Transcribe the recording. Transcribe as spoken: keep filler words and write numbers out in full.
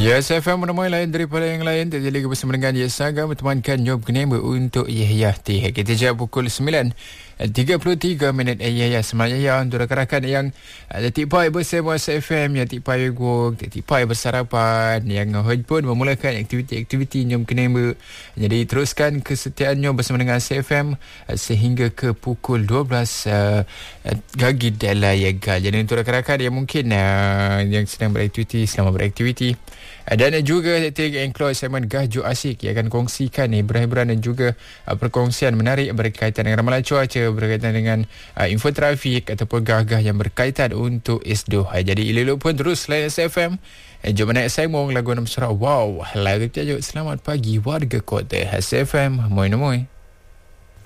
Yes, F M ramai lain daripada yang lain. Terjadi lagi bersama dengan Yes Saga bertemankan Job Kenema untuk Yahya T. Kita jawab pukul sembilan tiga puluh tiga minit. Yahya semuanya ya untuk rakan-rakan yang detik pai bersama F M, yang detik pai work, detik pai bersarapan, yang pun memulakan aktiviti-aktiviti Job Kenema. Jadi teruskan kesetiaannya bersama dengan F M sehingga ke pukul dua belas uh, gagi dalayaga. Jadi untuk rakan-rakan yang mungkin uh, yang sedang beraktiviti, selamat beraktiviti. Dan juga Teknik Enclose segmen Gahju Asik yang akan kongsikan hiburan-hiburan dan juga uh, perkongsian menarik berkaitan dengan ramalan cuaca, berkaitan dengan uh, info trafik ataupun gah-gah yang berkaitan untuk S D O. Jadi elok-elok pun terus layan S F M. Eh, jom naik Saimong lagu enam surah. Wow, lagu tajuk Selamat Pagi Warga Kota S F M. Moi-moi.